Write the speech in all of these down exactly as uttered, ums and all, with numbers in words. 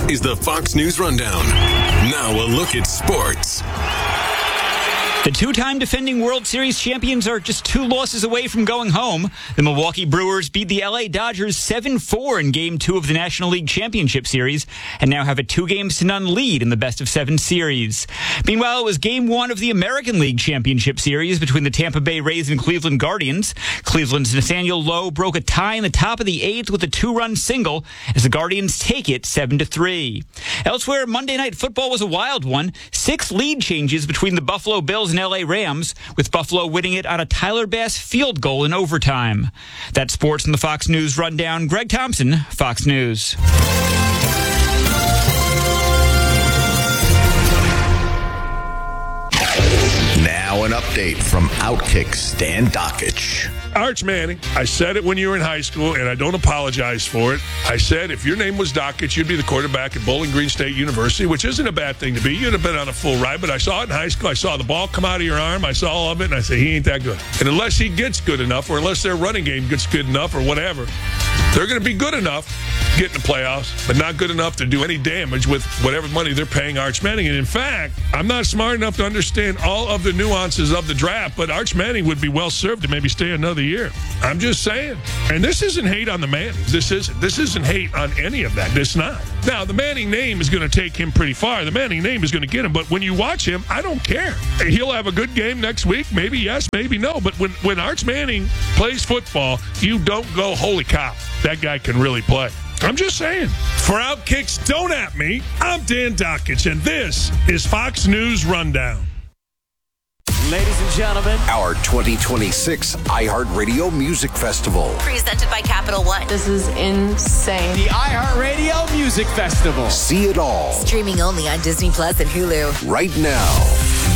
is the Fox News Rundown. Now a look at sports. The two-time defending World Series champions are just two losses away from going home. The Milwaukee Brewers beat the L A Dodgers seven four in Game two of the National League Championship Series and now have a two-games-to-none lead in the best-of-seven series. Meanwhile, it was Game one of the American League Championship Series between the Tampa Bay Rays and Cleveland Guardians. Cleveland's Nathaniel Lowe broke a tie in the top of the eighth with a two-run single as the Guardians take it seven to three. Elsewhere, Monday Night Football was a wild one. Six lead changes between the Buffalo Bills and L A Rams, with Buffalo winning it on a Tyler Bass field goal in overtime. That's sports in the Fox News Rundown. Greg Thompson, Fox News. Now an update from Outkick Stan Dockich. Arch Manning, I said it when you were in high school, and I don't apologize for it. I said if your name was Dockich, you'd be the quarterback at Bowling Green State University, which isn't a bad thing to be. You'd have been on a full ride, but I saw it in high school. I saw the ball come out of your arm. I saw all of it, and I said, he ain't that good. And unless he gets good enough, or unless their running game gets good enough, or whatever, they're going to be good enough to get in the playoffs, but not good enough to do any damage with whatever money they're paying Arch Manning. And in fact, I'm not smart enough to understand all of the nuances of the draft, but Arch Manning would be well served to maybe stay another year. I'm just saying. And this isn't hate on the Mannings. This isn't. This isn't hate on any of that. It's not. Now, the Manning name is going to take him pretty far. The Manning name is going to get him. But when you watch him, I don't care. He'll have a good game next week. Maybe yes, maybe no. But when, when Arch Manning plays football, you don't go, holy cow, that guy can really play. I'm just saying. For Outkicks, don't at me. I'm Dan Dockich, and this is Fox News Rundown. Ladies and gentlemen, our twenty twenty-six iHeartRadio Music Festival. Presented by Capital One. This is insane. The iHeartRadio Music Festival. See it all. Streaming only on Disney Plus and Hulu. Right now.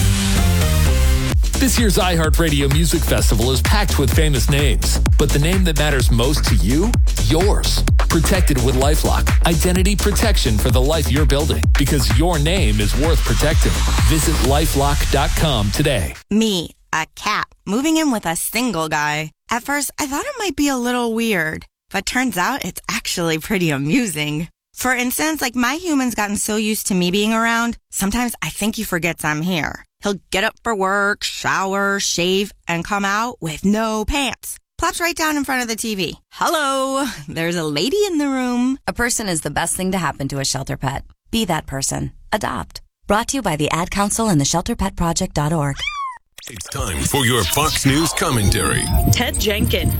This year's iHeartRadio Music Festival is packed with famous names, but the name that matters most to you? Yours. Protected with LifeLock. Identity protection for the life you're building, because your name is worth protecting. Visit lifelock dot com today. Me, a cat, moving in with a single guy. At first, I thought it might be a little weird, but turns out it's actually pretty amusing. For instance, like my human's gotten so used to me being around, sometimes I think he forgets I'm here. He'll get up for work, shower, shave, and come out with no pants. Plops right down in front of the T V. Hello, there's a lady in the room. A person is the best thing to happen to a shelter pet. Be that person. Adopt. Brought to you by the Ad Council and the shelter pet project dot org. It's time for your Fox News commentary. Ted Jenkins.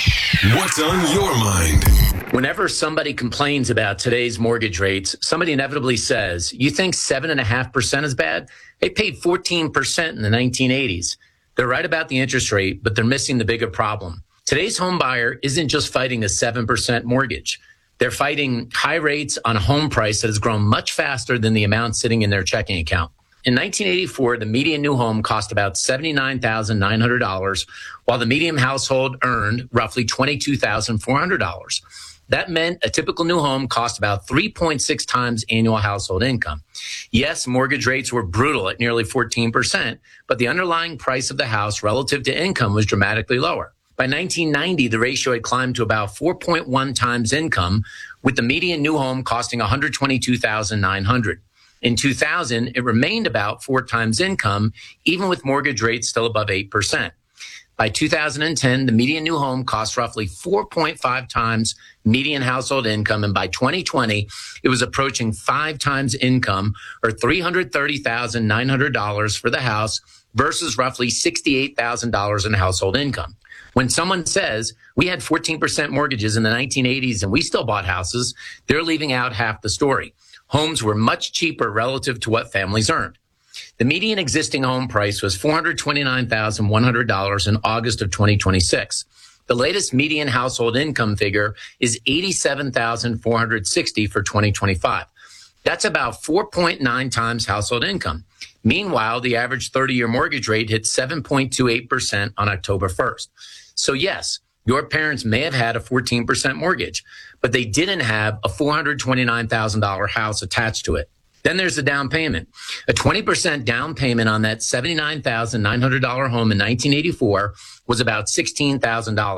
What's on your mind? Whenever somebody complains about today's mortgage rates, somebody inevitably says, you think seven point five percent is bad? They paid fourteen percent in the nineteen eighties. They're right about the interest rate, but they're missing the bigger problem. Today's home buyer isn't just fighting a seven percent mortgage. They're fighting high rates on a home price that has grown much faster than the amount sitting in their checking account. In nineteen eighty-four, the median new home cost about seventy-nine thousand nine hundred dollars, while the median household earned roughly twenty-two thousand four hundred dollars. That meant a typical new home cost about three point six times annual household income. Yes, mortgage rates were brutal at nearly fourteen percent, but the underlying price of the house relative to income was dramatically lower. By nineteen ninety, the ratio had climbed to about four point one times income, with the median new home costing one hundred twenty-two thousand nine hundred dollars. In two thousand, it remained about four times income, even with mortgage rates still above eight percent. By two thousand ten, the median new home cost roughly four point five times median household income, and by twenty twenty, it was approaching five times income, or three hundred thirty thousand nine hundred dollars for the house versus roughly sixty-eight thousand dollars in household income. When someone says, we had fourteen percent mortgages in the nineteen eighties and we still bought houses, they're leaving out half the story. Homes were much cheaper relative to what families earned. The median existing home price was four hundred twenty-nine thousand one hundred dollars in August of twenty twenty-six. The latest median household income figure is eighty-seven thousand four hundred sixty dollars for twenty twenty-five. That's about four point nine times household income. Meanwhile, the average thirty-year mortgage rate hit seven point two eight percent on October first. So yes, your parents may have had a fourteen percent mortgage, but they didn't have a four hundred twenty-nine thousand dollars house attached to it. Then there's the down payment. A twenty percent down payment on that seventy-nine thousand nine hundred dollars home in nineteen eighty-four was about sixteen thousand dollars.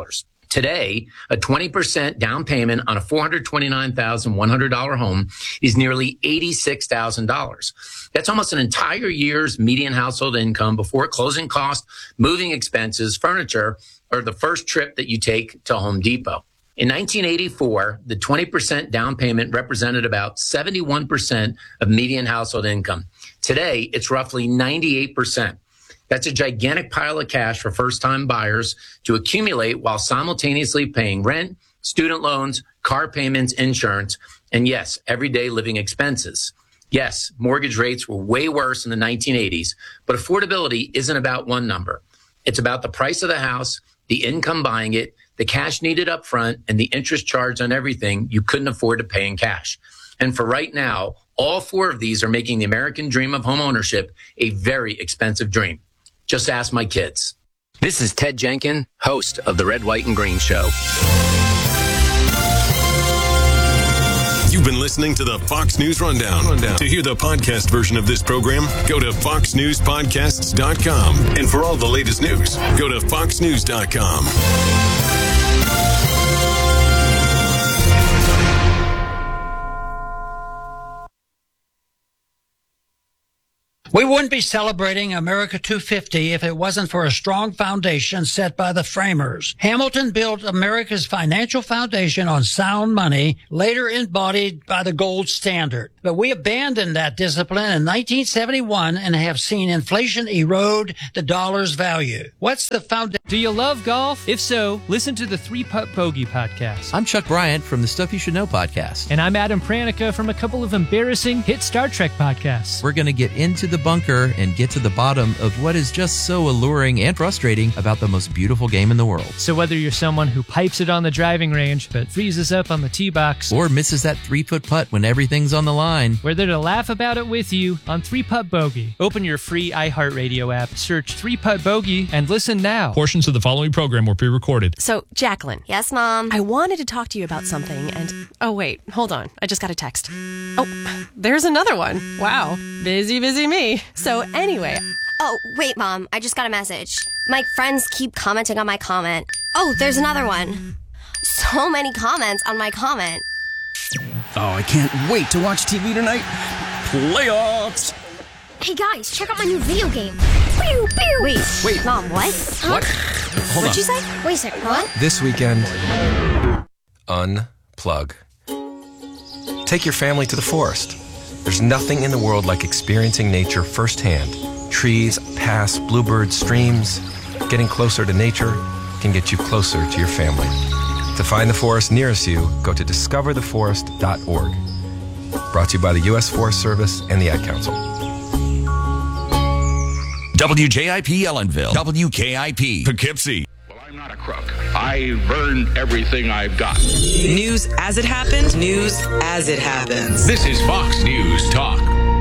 Today, a twenty percent down payment on a four hundred twenty-nine thousand one hundred dollars home is nearly eighty-six thousand dollars. That's almost an entire year's median household income before closing costs, moving expenses, furniture, or the first trip that you take to Home Depot. In nineteen eighty-four, the twenty percent down payment represented about seventy-one percent of median household income. Today, it's roughly ninety-eight percent. That's a gigantic pile of cash for first-time buyers to accumulate while simultaneously paying rent, student loans, car payments, insurance, and yes, everyday living expenses. Yes, mortgage rates were way worse in the nineteen eighties, but affordability isn't about one number. It's about the price of the house, the income buying it, the cash needed up front, and the interest charged on everything you couldn't afford to pay in cash. And for right now, all four of these are making the American dream of homeownership a very expensive dream. Just ask my kids. This is Ted Jenkin, host of the Red, White, and Green Show. You've been listening to the Fox News Rundown. Rundown. To hear the podcast version of this program, go to fox news podcasts dot com. And for all the latest news, go to fox news dot com. We wouldn't be celebrating America two fifty if it wasn't for a strong foundation set by the framers. Hamilton built America's financial foundation on sound money, later embodied by the gold standard. But we abandoned that discipline in nineteen seventy-one and have seen inflation erode the dollar's value. What's the foundation? Do you love golf? If so, listen to the Three Putt Bogey podcast. I'm Chuck Bryant from the Stuff You Should Know podcast. And I'm Adam Pranica from a couple of embarrassing hit Star Trek podcasts. We're going to get into the bunker and get to the bottom of what is just so alluring and frustrating about the most beautiful game in the world. So whether you're someone who pipes it on the driving range but freezes up on the tee box, or misses that three-foot putt when everything's on the line, we're there to laugh about it with you on Three Putt Bogey. Open your free iHeartRadio app, search Three Putt Bogey, and listen now. Portions of the following program were pre-recorded. So, Jacqueline. Yes, Mom? I wanted to talk to you about something, and... Oh, wait. Hold on. I just got a text. Oh, there's another one. Wow. Busy, busy me. So, anyway... Oh, wait, Mom. I just got a message. My friends keep commenting on my comment. Oh, there's another one. So many comments on my comment. Oh, I can't wait to watch T V tonight. Playoffs! Hey, guys, check out my new video game. Pew, pew. Wait, wait. Mom, what? What? Huh? Hold What'd on. you say? Wait a second, what? This weekend, unplug. Take your family to the forest. There's nothing in the world like experiencing nature firsthand. Trees, paths, bluebirds, streams. Getting closer to nature can get you closer to your family. To find the forest nearest you, go to discover the forest dot org. Brought to you by the U S Forest Service and the Ad Council. W J I P Ellenville. W K I P Poughkeepsie. Well, I'm not a crook. I've earned everything I've got. News as it happened. News as it happens. This is Fox News Talk.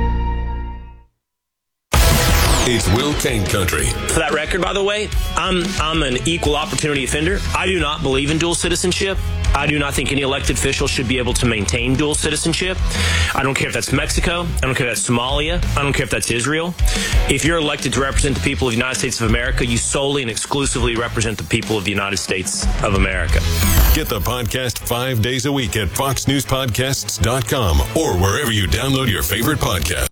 It's Will Kane Country. For that record, by the way, I'm I'm an equal opportunity offender. I do not believe in dual citizenship. I do not think any elected official should be able to maintain dual citizenship. I don't care if that's Mexico. I don't care if that's Somalia. I don't care if that's Israel. If you're elected to represent the people of the United States of America, you solely and exclusively represent the people of the United States of America. Get the podcast five days a week at fox news podcasts dot com or wherever you download your favorite podcast.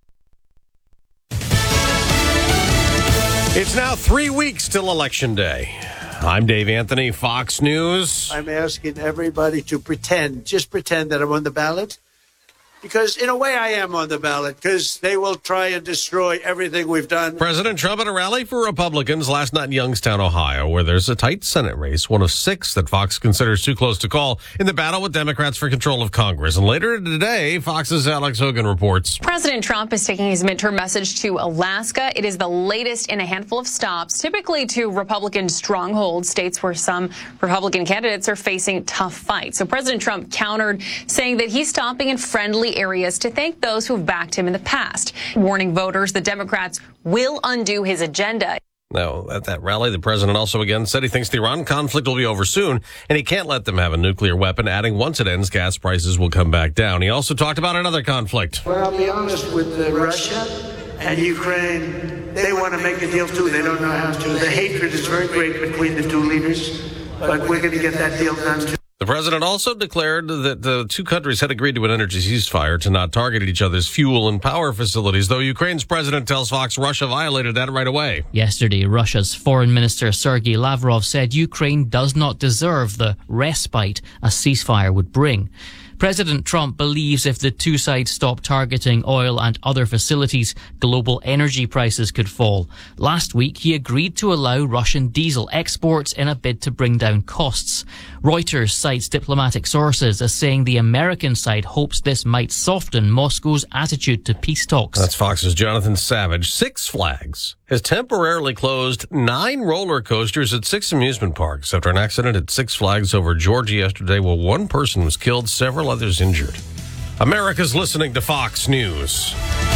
It's now three weeks till Election Day. I'm Dave Anthony, Fox News. I'm asking everybody to pretend, just pretend that I'm on the ballot. Because in a way I am on the ballot, because they will try and destroy everything we've done. President Trump at a rally for Republicans last night in Youngstown, Ohio, where there's a tight Senate race, one of six that Fox considers too close to call in the battle with Democrats for control of Congress. And later today, Fox's Alex Hogan reports. President Trump is taking his midterm message to Alaska. It is the latest in a handful of stops, typically to Republican strongholds, states where some Republican candidates are facing tough fights. So President Trump countered, saying that he's stopping in friendly areas to thank those who've backed him in the past, warning voters the Democrats will undo his agenda. Now, at that rally, the president also again said he thinks the Iran conflict will be over soon, and he can't let them have a nuclear weapon, adding once it ends, gas prices will come back down. He also talked about another conflict. Well, I'll be honest with uh, Russia and Ukraine. They want to make a deal, too. They don't know how to. The hatred is very great between the two leaders. but we're going to get that deal done too. The president also declared that the two countries had agreed to an energy ceasefire to not target each other's fuel and power facilities, though Ukraine's president tells Fox Russia violated that right away. Yesterday, Russia's Foreign Minister Sergei Lavrov said Ukraine does not deserve the respite a ceasefire would bring. President Trump believes if the two sides stop targeting oil and other facilities, global energy prices could fall. Last week, he agreed to allow Russian diesel exports in a bid to bring down costs. Reuters cites diplomatic sources as saying the American side hopes this might soften Moscow's attitude to peace talks. That's Fox's Jonathan Savage. Six Flags has temporarily closed nine roller coasters at six amusement parks after an accident at Six Flags over Georgia yesterday where one person was killed, several others injured. America's listening to Fox News.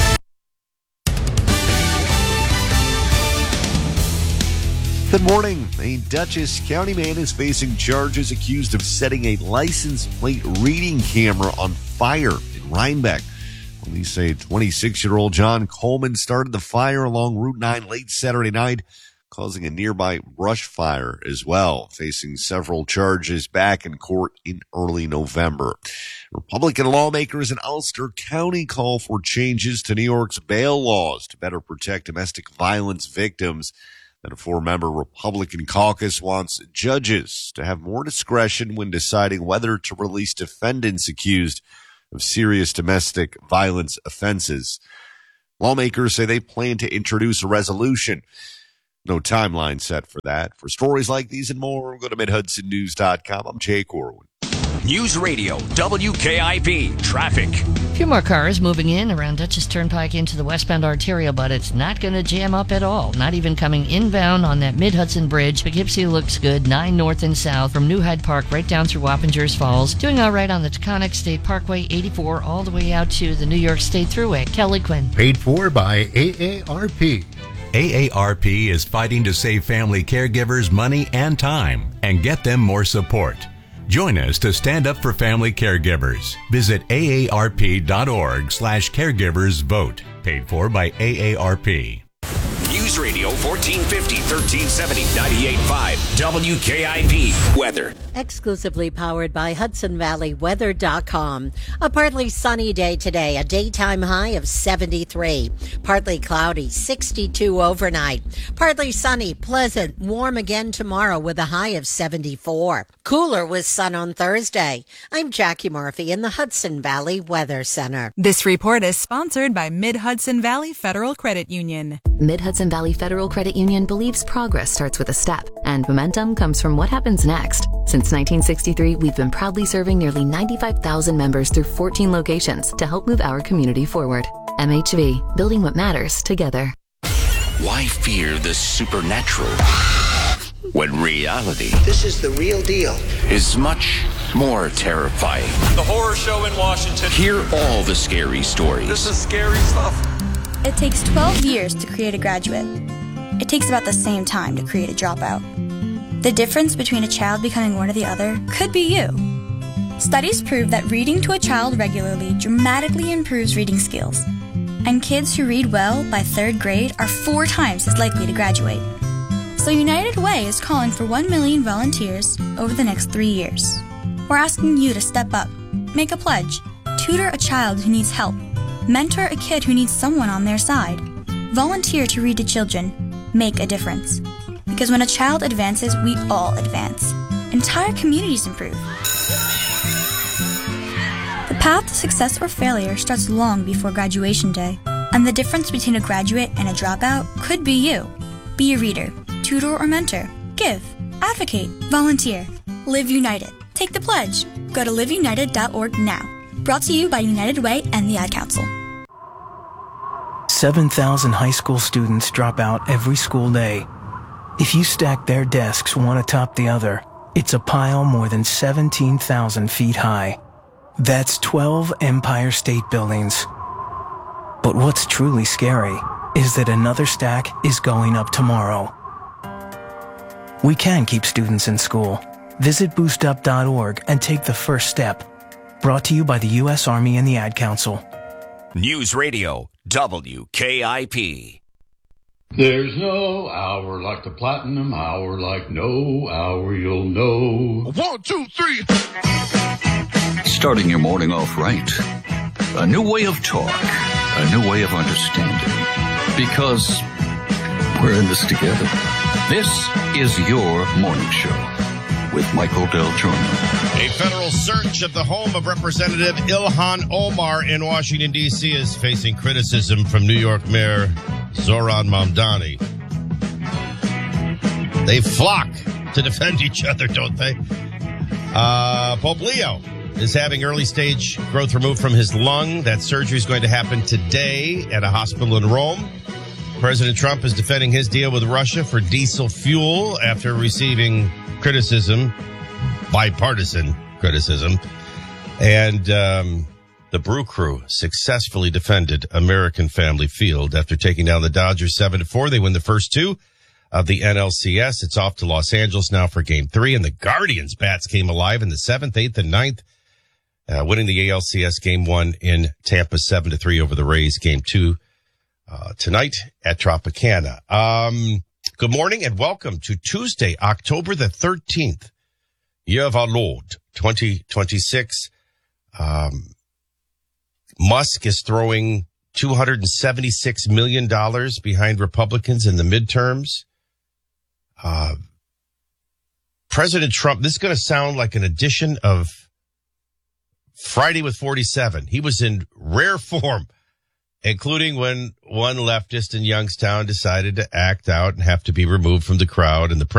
Good morning. A Dutchess County man is facing charges accused of setting a license plate reading camera on fire in Rhinebeck. Police say twenty-six-year-old John Coleman started the fire along Route nine late Saturday night, causing a nearby brush fire as well, facing several charges back in court in early November. Republican lawmakers in Ulster County call for changes to New York's bail laws to better protect domestic violence victims. Then a four-member Republican caucus wants judges to have more discretion when deciding whether to release defendants accused of serious domestic violence offenses. Lawmakers say they plan to introduce a resolution. No timeline set for that. For stories like these and more, go to mid hudson news dot com. I'm Jay Corwin. News Radio, W K I P, traffic. A few more cars moving in around Dutchess Turnpike into the westbound arterial, but it's not going to jam up at all. Not even coming inbound on that Mid-Hudson Bridge. Poughkeepsie looks good, nine north and south from New Hyde Park right down through Wappingers Falls. Doing all right on the Taconic State Parkway eighty-four all the way out to the New York State Thruway. Kelly Quinn. Paid for by A A R P. A A R P is fighting to save family caregivers money and time and get them more support. Join us to stand up for family caregivers. Visit A A R P dot org slash caregivers vote. Paid for by A A R P. News Radio fourteen fifty, thirteen seventy, ninety-eight point five W K I P weather. Exclusively powered by Hudson Valley Weather dot com. A partly sunny day today, a daytime high of seventy-three. Partly cloudy, sixty-two overnight. Partly sunny, pleasant, warm again tomorrow with a high of seventy-four. Cooler with sun on Thursday. I'm Jackie Murphy in the Hudson Valley Weather Center. This report is sponsored by Mid-Hudson Valley Federal Credit Union. Mid-Hudson Valley Federal Credit Union believes progress starts with a step, and momentum comes from what happens next. Since nineteen sixty-three, we've been proudly serving nearly ninety-five thousand members through fourteen locations to help move our community forward. M H V, building what matters together. Why fear the supernatural when reality This is the real deal. is much more terrifying? The horror show in Washington. Hear all the scary stories. This is scary stuff. It takes twelve years to create a graduate. It takes about the same time to create a dropout. The difference between a child becoming one or the other could be you. Studies prove that reading to a child regularly dramatically improves reading skills. And kids who read well by third grade are four times as likely to graduate. So United Way is calling for one million volunteers over the next three years. We're asking you to step up, make a pledge, tutor a child who needs help, mentor a kid who needs someone on their side, volunteer to read to children, make a difference. Because when a child advances, we all advance. Entire communities improve. The path to success or failure starts long before graduation day. And the difference between a graduate and a dropout could be you. Be a reader, tutor or mentor. Give, advocate, volunteer. Live United. Take the pledge. Go to live united dot org now. Brought to you by United Way and the Ad Council. seven thousand high school students drop out every school day. If you stack their desks one atop the other, it's a pile more than seventeen thousand feet high. That's twelve Empire State Buildings. But what's truly scary is that another stack is going up tomorrow. We can keep students in school. Visit boost up dot org and take the first step. Brought to you by the U S Army and the Ad Council. News Radio, W K I P. There's no hour like the platinum hour, like no hour you'll know. One, two, three. Starting your morning off right. A new way of talk. A new way of understanding. Because we're in this together. This is your morning show with Michael Del Giorno. A federal search of the home of Representative Ilhan Omar in Washington, D C is facing criticism from New York Mayor Zohran Mamdani. They flock to defend each other, don't they? Uh, Pope Leo is having early stage growth removed from his lung. That surgery is going to happen today at a hospital in Rome. President Trump is defending his deal with Russia for diesel fuel after receiving criticism, bipartisan criticism. And um, the Brew Crew successfully defended American Family Field after taking down the Dodgers seven to four. They win the first two of the N L C S. It's off to Los Angeles now for game three. And the Guardians bats came alive in the seventh, eighth, and ninth, uh, winning the A L C S game one in Tampa seven to three over the Rays. Game two uh, tonight at Tropicana. Um, good morning and welcome to Tuesday, October the thirteenth, year of our Lord, twenty twenty-six. Um, Musk is throwing two hundred seventy-six million dollars behind Republicans in the midterms. Uh, President Trump, this is going to sound like an edition of Friday with forty-seven. He was in rare form, including when one leftist in Youngstown decided to act out and have to be removed from the crowd, and the